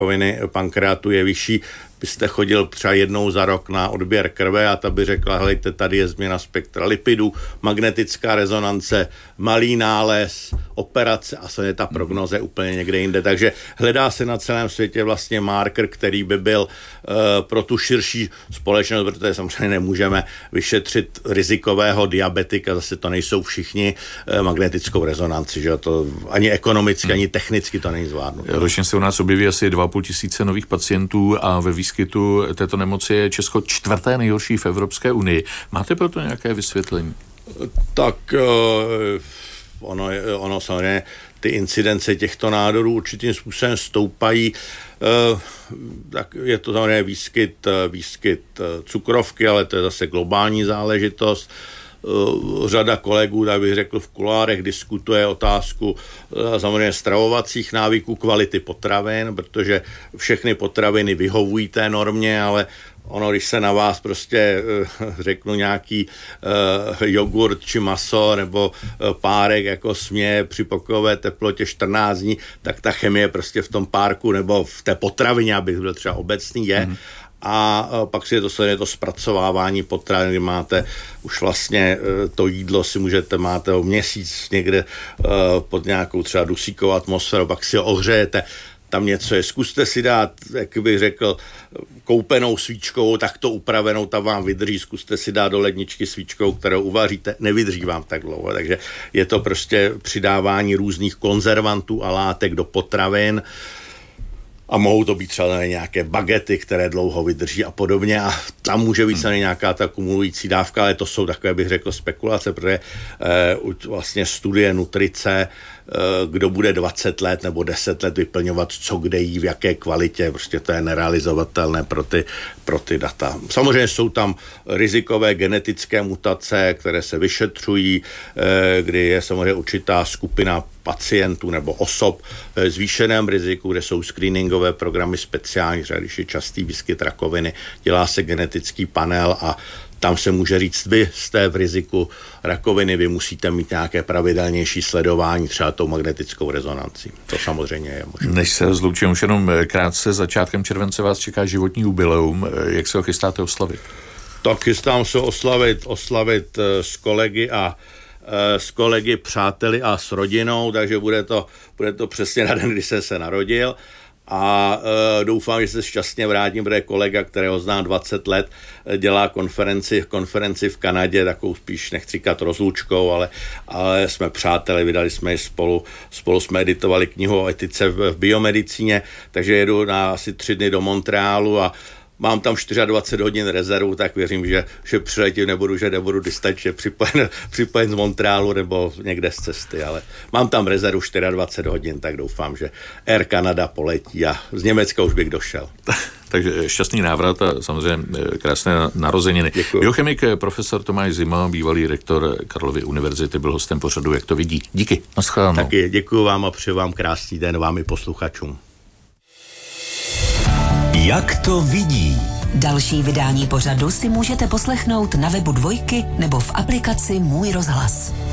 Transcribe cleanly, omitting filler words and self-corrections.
pankreatu je vyšší. Byste chodil třeba jednou za rok na odběr krve a ta by řekla, helejte, tady je změna spektra lipidů, magnetická rezonance, malý nález, operace a se ta prognoze úplně někde jinde. Takže hledá se na celém světě vlastně marker, který by byl pro tu širší společnost, protože samozřejmě nemůžeme vyšetřit rizikového diabetika, zase to nejsou všichni, magnetickou rezonanci, že to ani ekonomicky, ani technicky to není zvládnuté. Ročně se u nás objeví asi 2,5 tisíce nových pacientů a ve výskytu této nemoci je Česko 4. nejhorší v Evropské unii. Máte pro to nějaké vysvětlení? Tak ono samozřejmě ty incidence těchto nádorů určitým způsobem stoupají. Tak je to samozřejmě výskyt cukrovky, ale to je zase globální záležitost. Řada kolegů, tak bych řekl, v kulárech diskutuje otázku samozřejmě stravovacích návyků, kvality potravin, protože všechny potraviny vyhovují té normě, ale ono, když se na vás prostě řeknu nějaký jogurt či maso nebo párek jako směje při pokojové teplotě 14 dní, tak ta chemie prostě v tom párku nebo v té potravině, abych byl třeba obecný, je. A pak si je to zpracovávání potravin, kdy máte už vlastně to jídlo máte o měsíc někde pod nějakou třeba dusíkovou atmosféru, pak si ho ohřejete, tam něco je. Zkuste si dát, jak bych řekl, koupenou svíčkou, takto upravenou, ta vám vydrží. Zkuste si dát do ledničky svíčkou, kterou uvaříte, nevydrží vám tak dlouho. Takže je to prostě přidávání různých konzervantů a látek do potravin. A mohou to být třeba nějaké bagety, které dlouho vydrží a podobně. A tam může být nějaká ta kumulující dávka, ale to jsou takové, bych řekl, spekulace, protože vlastně studie nutrice, kdo bude 20 let nebo 10 let vyplňovat, co kde jí, v jaké kvalitě, prostě to je nerealizovatelné pro ty data. Samozřejmě jsou tam rizikové genetické mutace, které se vyšetřují, kdy je samozřejmě určitá skupina pacientů nebo osob v zvýšeném riziku, kde jsou screeningové programy speciální, třeba když je častý výskyt rakoviny, dělá se genetický panel a tam se může říct, vy jste v riziku rakoviny, vy musíte mít nějaké pravidelnější sledování, třeba tou magnetickou rezonancí. To samozřejmě je možné. Než se rozloučím, už jenom krátce, začátkem července vás čeká životní jubileum. Jak se ho chystáte oslavit? Tak chystám se oslavit s kolegy, přáteli a s rodinou, takže bude to přesně na den, kdy jsem se narodil. A doufám, že se šťastně vrátím, protože kolega, kterého znám 20 let, dělá konferenci v Kanadě, takovou spíš nechci říkat rozlučkou, ale jsme přáteli, vydali jsme ji spolu jsme editovali knihu o etice v biomedicíně, takže jedu na asi 3 dny do Montrealu a mám tam 24 hodin rezervu, tak věřím, že přiletím nebudu distančně připojen z Montrealu nebo někde z cesty, ale mám tam rezervu 24 hodin, tak doufám, že Air Canada poletí a z Německa už bych došel. Takže šťastný návrat a samozřejmě krásné narozeniny. Děkuji. Biochemik profesor Tomáš Zima, bývalý rektor Karlovy univerzity, byl hostem pořadu Jak to vidí. Díky. Naschledanou. Taky děkuji vám a přeju vám krásný den vám i posluchačům. Jak to vidí? Další vydání pořadu si můžete poslechnout na webu Dvojky nebo v aplikaci Můj rozhlas.